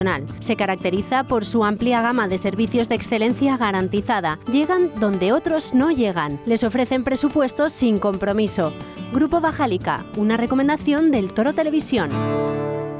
Se caracteriza por su amplia gama de servicios de excelencia garantizada. Llegan donde otros no llegan. Les ofrecen presupuestos sin compromiso. Grupo Bajálica, una recomendación del Toro Televisión.